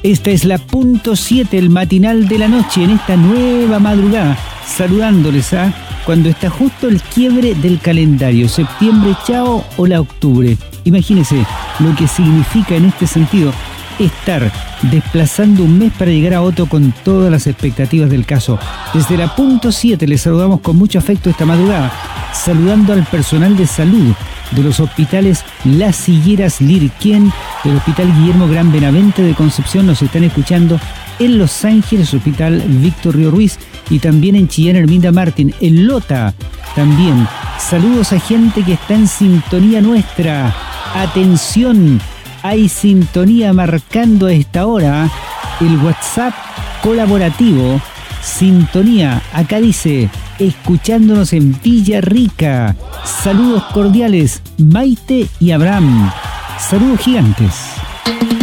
Esta es la punto 7, el matinal de la noche, en esta nueva madrugada, saludándoles a cuando está justo el quiebre del calendario, septiembre chao o la octubre. Imagínense lo que significa en este sentido estar desplazando un mes para llegar a otro con todas las expectativas del caso. Desde la punto 7 les saludamos con mucho afecto esta madrugada, saludando al personal de salud de los hospitales Las Higueras Lirquén, del Hospital Guillermo Gran Benavente de Concepción, nos están escuchando en Los Ángeles, Hospital Víctor Río Ruiz, y también en Chillán Herminda Martín, en Lota también. Saludos a gente que está en sintonía nuestra. Atención, hay sintonía marcando a esta hora el WhatsApp colaborativo. Sintonía, acá dice, escuchándonos en Villarrica. Saludos cordiales, Maite y Abraham. Saludos gigantes.